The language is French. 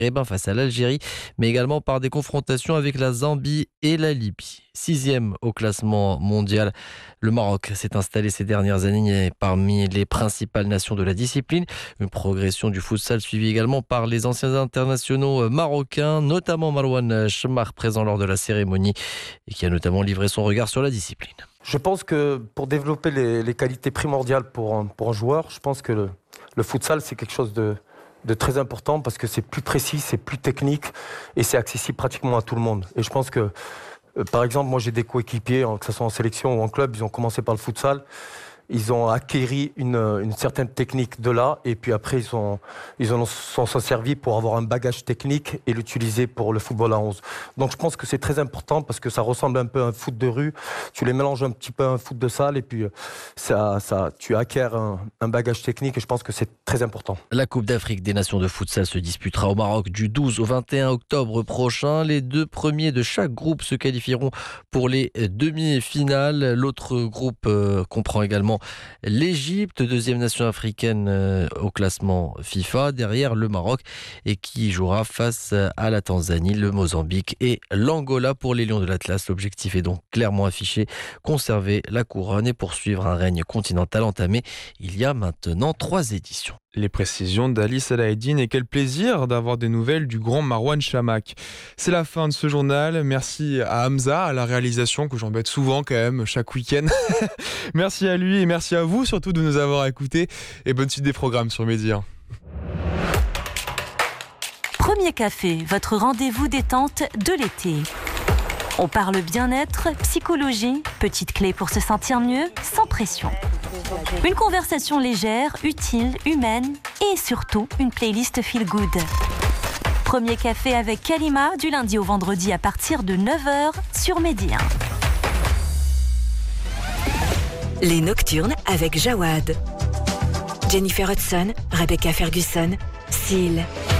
face à l'Algérie, mais également par des confrontations avec la Zambie et la Libye. 6e au classement mondial, le Maroc s'est installé ces dernières années parmi les principales nations de la discipline. Une progression du futsal suivie également par les anciens internationaux marocains, notamment Marouane Chmar, présent lors de la cérémonie et qui a notamment livré son regard sur la discipline. Je pense que pour développer les qualités primordiales pour un joueur, je pense que le futsal, c'est quelque chose de très important parce que c'est plus précis, c'est plus technique et c'est accessible pratiquement à tout le monde. Et je pense que, par exemple, moi j'ai des coéquipiers, que ce soit en sélection ou en club, ils ont commencé par le futsal. Ils ont acquéri une certaine technique de là et puis après ils en sont servis pour avoir un bagage technique et l'utiliser pour le football à 11. Donc je pense que c'est très important parce que ça ressemble un peu à un foot de rue. Tu les mélanges un petit peu à un foot de salle et puis tu acquiers un bagage technique et je pense que c'est très important. La Coupe d'Afrique des Nations de futsal se disputera au Maroc du 12 au 21 octobre prochain. Les 2 premiers de chaque groupe se qualifieront pour les demi-finales. L'autre groupe comprend également l'Égypte, 2e nation africaine au classement FIFA, derrière le Maroc et qui jouera face à la Tanzanie, le Mozambique et l'Angola. Pour les Lions de l'Atlas, l'objectif est donc clairement affiché, conserver la couronne et poursuivre un règne continental entamé il y a maintenant 3 éditions. Les précisions d'Ali Salaheddine et quel plaisir d'avoir des nouvelles du grand Marouane Chamakh. C'est la fin de ce journal. Merci à Hamza, à la réalisation que j'embête souvent quand même, chaque week-end. Merci à lui et merci à vous surtout de nous avoir écoutés et bonne suite des programmes sur Mehdi. Premier Café, votre rendez-vous détente de l'été. On parle bien-être, psychologie, petites clés pour se sentir mieux, sans pression. Une conversation légère, utile, humaine et surtout une playlist feel good. Premier Café avec Kalima du lundi au vendredi à partir de 9h sur Mehdi 1. Les Nocturnes avec Jawad. Jennifer Hudson, Rebecca Ferguson, Seal.